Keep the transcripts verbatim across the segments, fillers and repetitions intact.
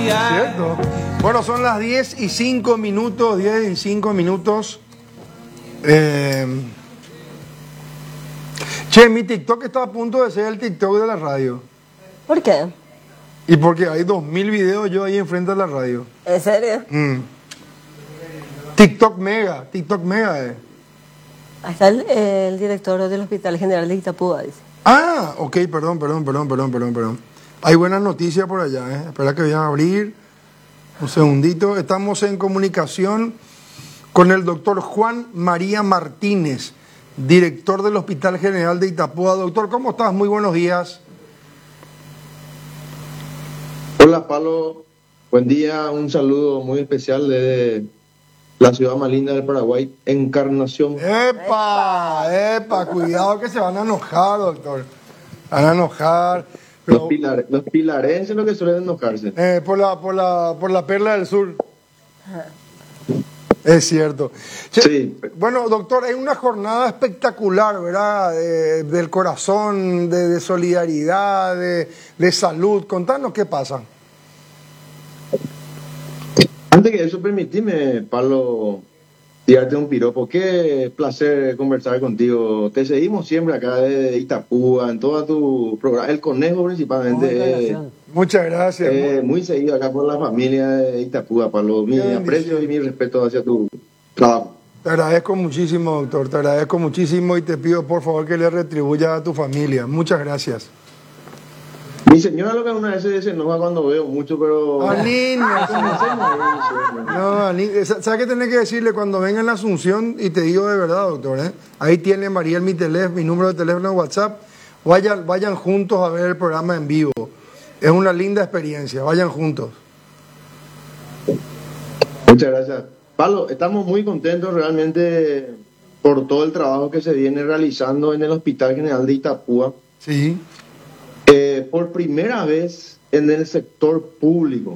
Cierto. Bueno, son las diez y cinco minutos, diez y cinco minutos. Eh... Che, mi TikTok está a punto de ser el TikTok de la radio. ¿Por qué? Y porque hay dos mil videos yo ahí enfrente de la radio. ¿En serio? Mm. TikTok Mega, TikTok Mega eh. Ahí está el, el director del Hospital General de Itapúa, dice. Ah, ok, perdón, perdón, perdón, perdón, perdón, perdón. Hay buenas noticias por allá, ¿eh? Espera que voy a abrir un segundito. Estamos en comunicación con el doctor Juan María Martínez, director del Hospital General de Itapúa. Doctor, ¿cómo estás? Muy buenos días. Hola, Pablo. Buen día. Un saludo muy especial desde la ciudad más linda del Paraguay, Encarnación. ¡Epa! ¡Epa! Cuidado que se van a enojar, doctor. Van a enojar. Pero, los, pilar, los pilarenses son los que suelen enojarse. Eh, por, la, por, la, por la Perla del Sur. Es cierto. Che, sí. Bueno, doctor, hay una jornada espectacular, ¿verdad? De, del corazón, de, de solidaridad, de, de salud. Contanos qué pasa. Antes que eso, permitime, Pablo, tirarte un piropo. Qué placer conversar contigo. Te seguimos siempre acá de Itapúa, en todo tu programa. El Conejo, principalmente. Eh, Muchas gracias. Eh, muy seguido acá por la familia de Itapúa, Pablo. Mi aprecio y mi respeto hacia tu trabajo. Te agradezco muchísimo, doctor. Te agradezco muchísimo y te pido, por favor, que le retribuya a tu familia. Muchas gracias. Mi señora lo que una vez se enoja cuando veo mucho, pero... ¡Ah, niño! No, niño. ¿Sabes qué tenés que decirle cuando venga en la Asunción? Y te digo de verdad, doctor, ¿eh? Ahí tiene Mariel mi teléfono, mi número de teléfono en WhatsApp. Vayan, vayan juntos a ver el programa en vivo. Es una linda experiencia. Vayan juntos. Muchas gracias. Pablo, estamos muy contentos realmente por todo el trabajo que se viene realizando en el Hospital General de Itapúa. Sí. Eh, por primera vez en el sector público,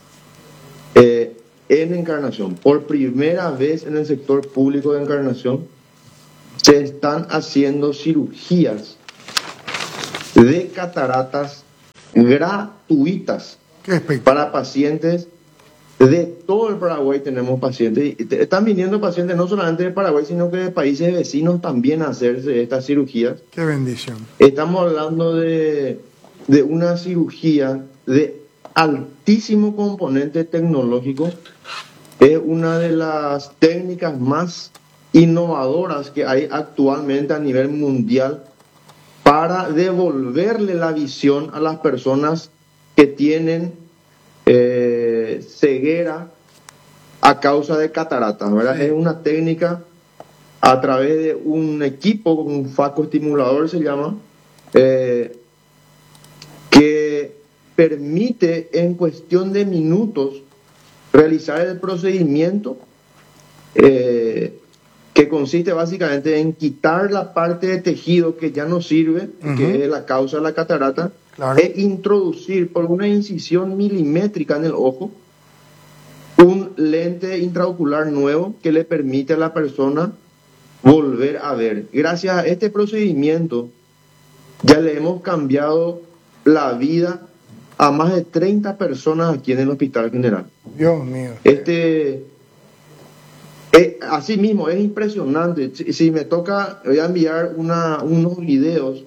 eh, en Encarnación, por primera vez en el sector público de Encarnación, se están haciendo cirugías de cataratas gratuitas para pacientes de todo el Paraguay. Tenemos pacientes, están viniendo pacientes no solamente de Paraguay, sino que de países vecinos también a hacerse estas cirugías. Qué bendición. Estamos hablando de, de una cirugía de altísimo componente tecnológico. Es una de las técnicas más innovadoras que hay actualmente a nivel mundial para devolverle la visión a las personas que tienen eh, ceguera a causa de cataratas, ¿verdad? Sí. Es una técnica a través de un equipo, un facoestimulador se llama, eh, que permite en cuestión de minutos realizar el procedimiento eh, que consiste básicamente en quitar la parte de tejido que ya no sirve, uh-huh. que es la causa de la catarata, claro. E introducir por una incisión milimétrica en el ojo un lente intraocular nuevo que le permite a la persona volver a ver. Gracias a este procedimiento ya le hemos cambiado la vida a más de treinta personas aquí en el Hospital General. Dios mío. Este... Eh, así mismo, es impresionante. Si, si me toca, voy a enviar una, unos videos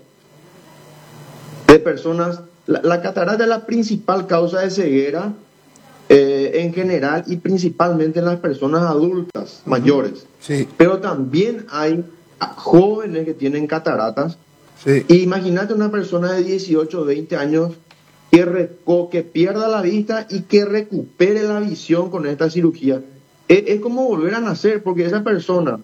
de personas. La, la catarata es la principal causa de ceguera eh, en general y principalmente en las personas adultas, uh-huh. mayores. Sí. Pero también hay jóvenes que tienen cataratas. Sí. Y imagínate una persona de dieciocho o veinte años que, reco, que pierda la vista y que recupere la visión con esta cirugía. Es, es como volver a nacer, porque esa persona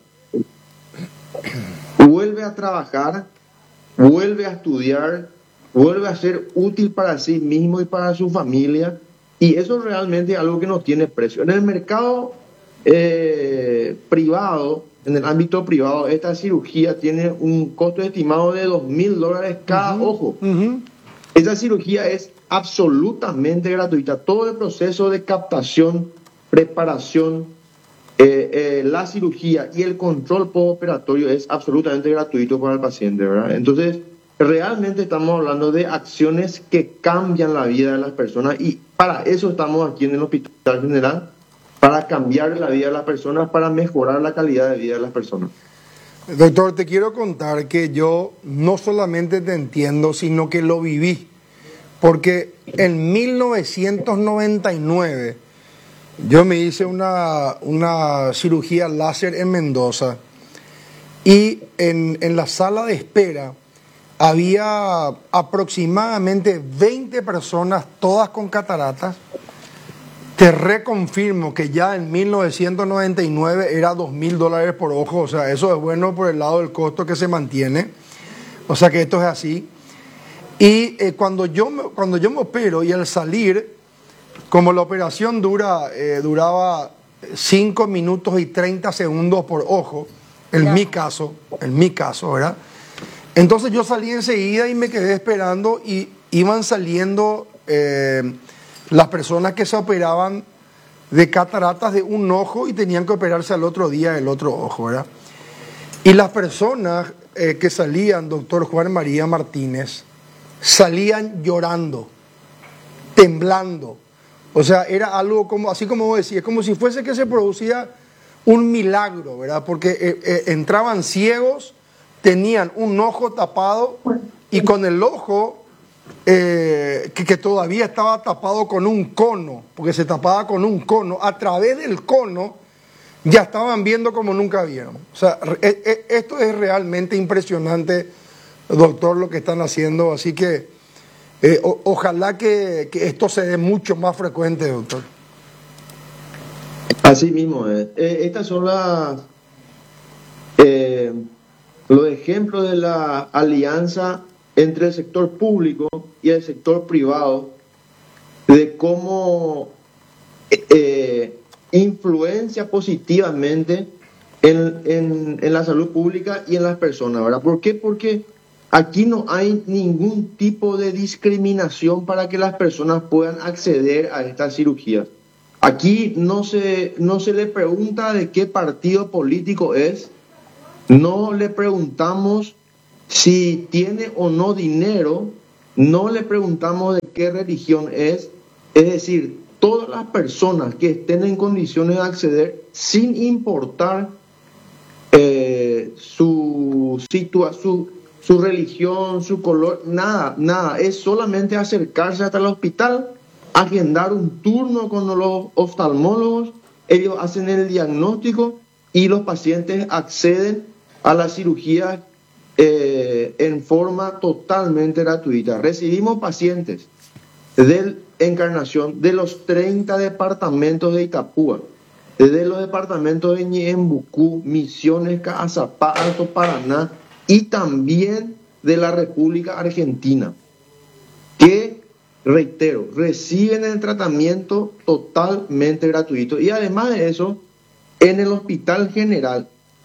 vuelve a trabajar, vuelve a estudiar, vuelve a ser útil para sí mismo y para su familia, y eso realmente es algo que no tiene precio. En el mercado eh, privado, en el ámbito privado, esta cirugía tiene un costo estimado de dos mil dólares cada uh-huh. ojo. Uh-huh. Esa cirugía es absolutamente gratuita. Todo el proceso de captación, preparación, eh, eh, la cirugía y el control postoperatorio es absolutamente gratuito para el paciente, ¿verdad? Entonces, realmente estamos hablando de acciones que cambian la vida de las personas y para eso estamos aquí en el Hospital General, para cambiar la vida de las personas, para mejorar la calidad de vida de las personas. Doctor, te quiero contar que yo no solamente te entiendo, sino que lo viví, porque en mil novecientos noventa y nueve yo me hice una, una cirugía láser en Mendoza y en, en la sala de espera había aproximadamente veinte personas, todas con cataratas. Te reconfirmo que ya en mil novecientos noventa y nueve era dos mil dólares por ojo, o sea, eso es bueno por el lado del costo que se mantiene, o sea que esto es así. Y eh, cuando, yo me, cuando yo me opero y al salir, como la operación dura, eh, duraba cinco minutos y treinta segundos por ojo, en ya. mi caso, en mi caso, ¿verdad? Entonces yo salí enseguida y me quedé esperando y iban saliendo eh, las personas que se operaban de cataratas de un ojo y tenían que operarse al otro día el otro ojo, ¿verdad? Y las personas eh, que salían, doctor Juan María Martínez, salían llorando, temblando. O sea, era algo como, así como vos decís, es como si fuese que se producía un milagro, ¿verdad? Porque eh, eh, entraban ciegos, tenían un ojo tapado y con el ojo eh, que, que todavía estaba tapado con un cono, porque se tapaba con un cono, a través del cono ya estaban viendo como nunca vieron. O sea, eh, eh, esto es realmente impresionante, doctor, lo que están haciendo, así que eh, o, ojalá que, que esto se dé mucho más frecuente, doctor. Así mismo es. Eh, estas son las... Eh, los ejemplos de la alianza entre el sector público y el sector privado, de cómo eh, influencia positivamente en, en, en la salud pública y en las personas, ¿verdad? ¿Por qué? Porque aquí no hay ningún tipo de discriminación para que las personas puedan acceder a estas cirugías. Aquí no se, no se le pregunta de qué partido político es, no le preguntamos si tiene o no dinero, no le preguntamos de qué religión es, es decir, todas las personas que estén en condiciones de acceder sin importar eh, su situación, su, su religión, su color, nada, nada, es solamente acercarse hasta el hospital, agendar un turno con los oftalmólogos, ellos hacen el diagnóstico y los pacientes acceden a la cirugía eh, en forma totalmente gratuita. Recibimos pacientes de Encarnación de los treinta departamentos de Itapúa, de los departamentos de Ñembucú, Misiones, Caazapá, Alto Paraná y también de la República Argentina, que, reitero, reciben el tratamiento totalmente gratuito. Y además de eso, en el Hospital General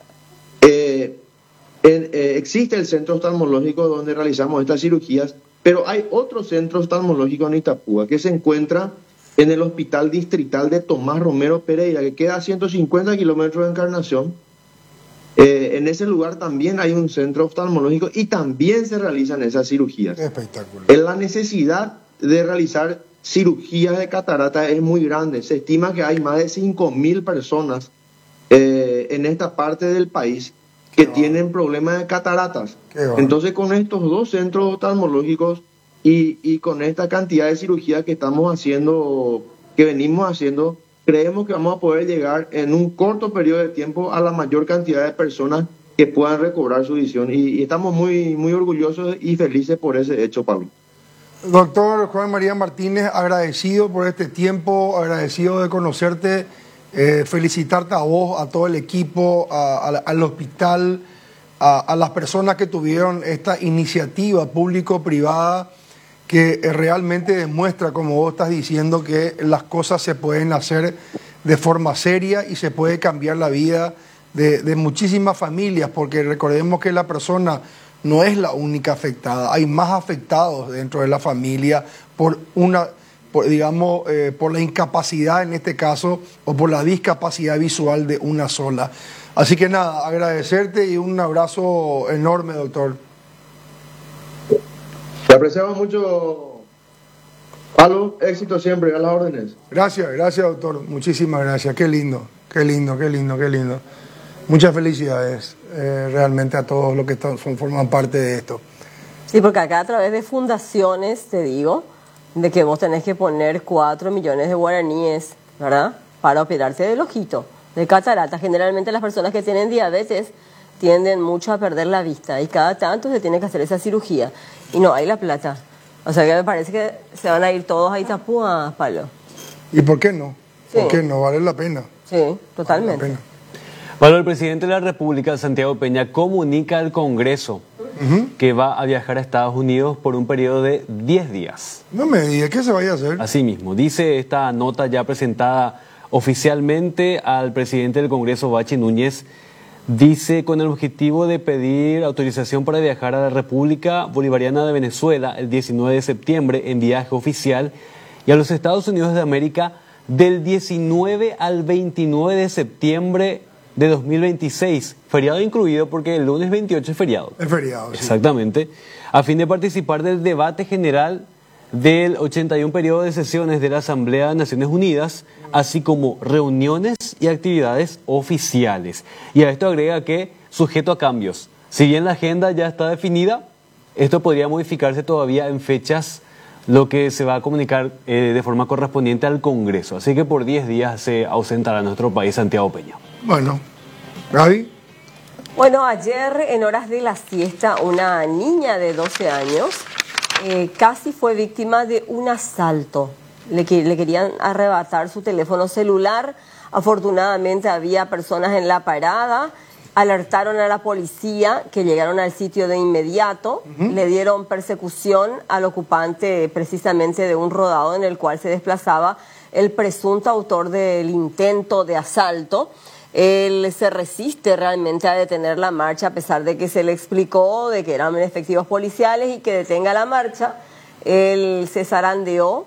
eh, en, eh, existe el centro oftalmológico donde realizamos estas cirugías, pero hay otro centro oftalmológico en Itapúa que se encuentra en el Hospital Distrital de Tomás Romero Pereira, que queda a ciento cincuenta kilómetros de Encarnación. Eh, en ese lugar también hay un centro oftalmológico y también se realizan esas cirugías. Espectacular. En la necesidad de realizar cirugías de catarata es muy grande. Se estima que hay más de cinco mil personas eh, en esta parte del país que Qué tienen problemas de cataratas. Qué Entonces, con estos dos centros oftalmológicos y, y con esta cantidad de cirugías que estamos haciendo, que venimos haciendo, creemos que vamos a poder llegar en un corto periodo de tiempo a la mayor cantidad de personas que puedan recobrar su visión. Y, y estamos muy, muy orgullosos y felices por ese hecho, Pablo. Doctor Juan María Martínez, agradecido por este tiempo, agradecido de conocerte, eh, felicitarte a vos, a todo el equipo, a, a, al hospital, a, a las personas que tuvieron esta iniciativa público-privada que realmente demuestra, como vos estás diciendo, que las cosas se pueden hacer de forma seria y se puede cambiar la vida de, de muchísimas familias, porque recordemos que la persona no es la única afectada, hay más afectados dentro de la familia por una, por, digamos, eh, por la incapacidad en este caso o por la discapacidad visual de una sola. Así que nada, agradecerte y un abrazo enorme, doctor. Te apreciamos mucho, Pablo. Éxito siempre, a las órdenes. Gracias, gracias, doctor. Muchísimas gracias. Qué lindo, qué lindo, qué lindo, qué lindo. Muchas felicidades eh, realmente a todos los que están, son, forman parte de esto. Sí, porque acá a través de fundaciones, te digo, de que vos tenés que poner cuatro millones de guaraníes, ¿verdad? Para operarte del ojito, de catarata. Generalmente las personas que tienen diabetes tienden mucho a perder la vista y cada tanto se tiene que hacer esa cirugía y no hay la plata. O sea que me parece que se van a ir todos a Itapúa, Pablo. ¿Y por qué no? Sí. ¿Por qué no? Vale la pena. Sí, totalmente. Vale la pena. Bueno, el presidente de la República, Santiago Peña, comunica al Congreso uh-huh. que va a viajar a Estados Unidos por un periodo de diez días. No me digas, ¿qué se vaya a hacer? Así mismo, dice esta nota ya presentada oficialmente al presidente del Congreso, Bachi Núñez, dice con el objetivo de pedir autorización para viajar a la República Bolivariana de Venezuela el diecinueve de septiembre en viaje oficial y a los Estados Unidos de América del diecinueve al veintinueve de septiembre de dos mil veintiséis, feriado incluido porque el lunes veintiocho es feriado. Es feriado, sí. Exactamente, a fin de participar del debate general del ochenta y uno periodo de sesiones de la Asamblea de Naciones Unidas, así como reuniones y actividades oficiales. Y a esto agrega que, sujeto a cambios, si bien la agenda ya está definida, esto podría modificarse todavía en fechas, lo que se va a comunicar eh, de forma correspondiente al Congreso. Así que por diez días se ausentará nuestro país Santiago Peña. Bueno, Gaby. Bueno, ayer en horas de la siesta, una niña de doce años eh, casi fue víctima de un asalto. Le, le querían arrebatar su teléfono celular. Afortunadamente había personas en la parada. Alertaron a la policía, que llegaron al sitio de inmediato. Uh-huh. Le dieron persecución al ocupante precisamente de un rodado en el cual se desplazaba el presunto autor del intento de asalto. Él se resiste realmente a detener la marcha, a pesar de que se le explicó de que eran efectivos policiales y que detenga la marcha. Él se zarandeó,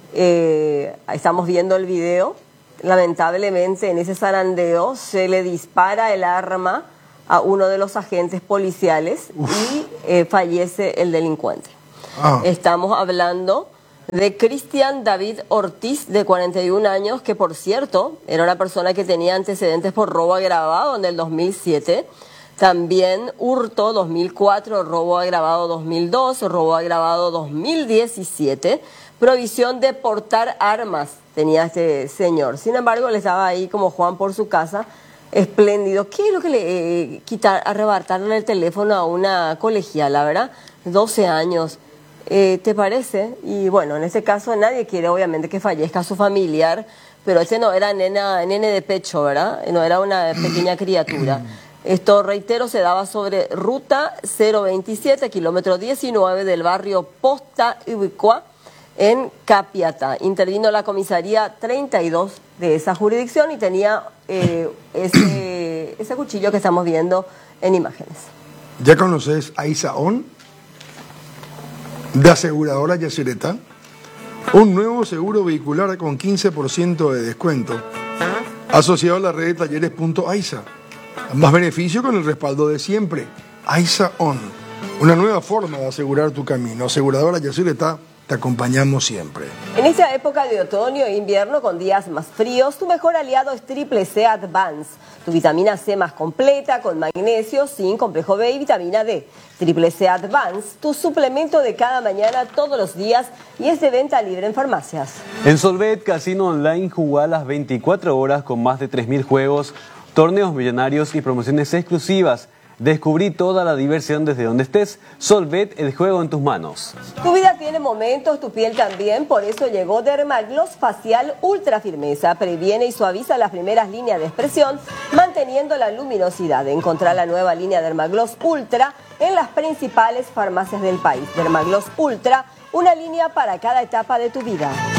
eh, estamos viendo el video. Lamentablemente en ese zarandeo se le dispara el arma a uno de los agentes policiales Uf. y eh, fallece el delincuente. Ah. Estamos hablando de Cristian David Ortiz, de cuarenta y un años, que por cierto era una persona que tenía antecedentes por robo agravado en el dos mil siete, también hurto dos mil cuatro, robo agravado dos mil dos, robo agravado dos mil diecisiete, provisión de portar armas tenía este señor. Sin embargo, él estaba ahí como Juan por su casa, espléndido. ¿Qué es lo que le eh, quitar, arrebatarle el teléfono a una colegiala, verdad? doce años. Eh, ¿Te parece? Y bueno, en este caso nadie quiere obviamente que fallezca su familiar, pero ese no era nena, nene de pecho, ¿verdad? No era una pequeña criatura. Esto, reitero, se daba sobre ruta cero veintisiete, kilómetro diecinueve del barrio Posta Ubicua, en Capiatá. Intervino la comisaría treinta y dos de esa jurisdicción y tenía eh, ese, ese cuchillo que estamos viendo en imágenes. ¿Ya conoces a Isaón, de aseguradora Yacyretá? Un nuevo seguro vehicular con quince por ciento de descuento, asociado a la red de talleres punto aisa. Más beneficio con el respaldo de siempre. Isaón, una nueva forma de asegurar tu camino. Aseguradora Yacyretá, te acompañamos siempre. En esta época de otoño e invierno con días más fríos, tu mejor aliado es Triple C Advance. Tu vitamina C más completa con magnesio, zinc, complejo B y vitamina D. Triple C Advance, tu suplemento de cada mañana todos los días y es de venta libre en farmacias. En Solvet Casino Online jugá las veinticuatro horas con más de tres mil juegos, torneos millonarios y promociones exclusivas. Descubrí toda la diversión desde donde estés. Solvet, el juego en tus manos. Tu vida tiene momentos, tu piel también. Por eso llegó Dermagloss Facial Ultra Firmeza. Previene y suaviza las primeras líneas de expresión, manteniendo la luminosidad. Encontrar la nueva línea Dermagloss Ultra en las principales farmacias del país. Dermagloss Ultra, una línea para cada etapa de tu vida.